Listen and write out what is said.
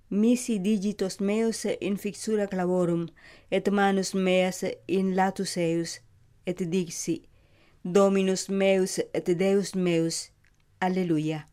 misi digitos meus in fixura clavorum, et manus meas in latus eius, et dixi, Dominus meus et Deus meus. Alleluia.